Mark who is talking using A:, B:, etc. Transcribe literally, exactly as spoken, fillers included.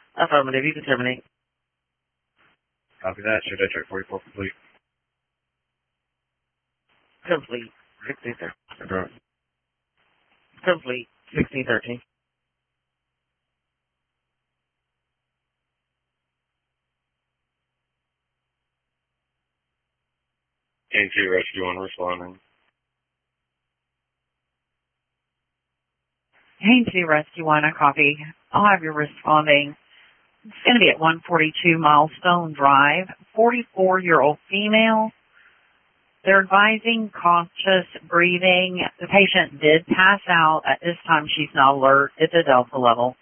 A: Affirmative, you can terminate.
B: Copy that. Should I check forty-four complete?
A: Complete. sixteen thirteen.
B: Affirmative.
A: Complete. sixteen thirteen.
B: A N T Rescue One responding.
C: A N T Rescue One, I copy. I'll have you responding. It's going to be at one forty-two Milestone Drive. forty-four-year-old female. They're advising conscious breathing. The patient did pass out. At this time, she's not alert. It's a Delta level.